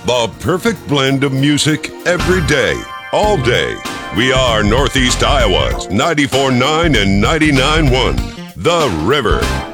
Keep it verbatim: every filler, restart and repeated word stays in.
The perfect blend of music every day, all day. We are Northeast Iowa's ninety-four point nine and ninety-nine point one, The River.